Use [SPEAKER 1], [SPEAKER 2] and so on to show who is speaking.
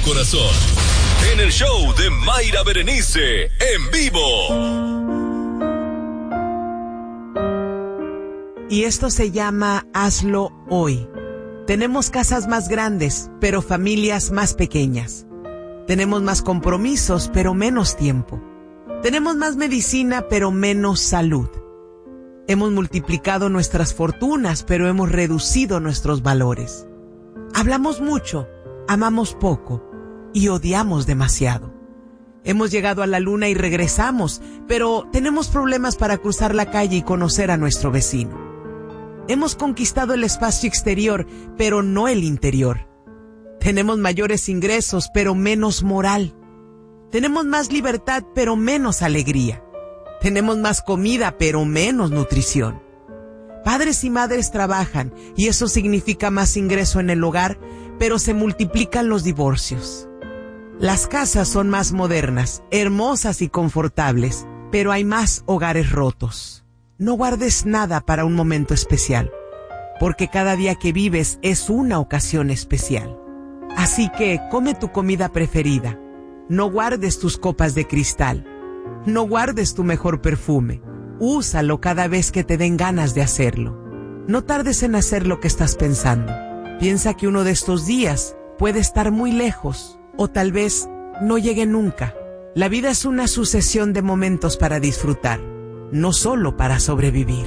[SPEAKER 1] corazón. En el show de Mayra Berenice, en vivo.
[SPEAKER 2] Y esto se llama Hazlo Hoy. Tenemos casas más grandes, pero familias más pequeñas. Tenemos más compromisos, pero menos tiempo. Tenemos más medicina, pero menos salud. Hemos multiplicado nuestras fortunas, pero hemos reducido nuestros valores. Hablamos mucho, amamos poco y odiamos demasiado. Hemos llegado a la luna y regresamos, pero tenemos problemas para cruzar la calle y conocer a nuestro vecino. Hemos conquistado el espacio exterior, pero no el interior. Tenemos mayores ingresos, pero menos moral. Tenemos más libertad, pero menos alegría. Tenemos más comida, pero menos nutrición. Padres y madres trabajan, y eso significa más ingreso en el hogar, pero se multiplican los divorcios. Las casas son más modernas, hermosas y confortables, pero hay más hogares rotos. No guardes nada para un momento especial, porque cada día que vives es una ocasión especial. Así que come tu comida preferida. No guardes tus copas de cristal. No guardes tu mejor perfume. Úsalo cada vez que te den ganas de hacerlo. No tardes en hacer lo que estás pensando. Piensa que uno de estos días puede estar muy lejos o tal vez no llegue nunca. La vida es una sucesión de momentos para disfrutar, no solo para sobrevivir.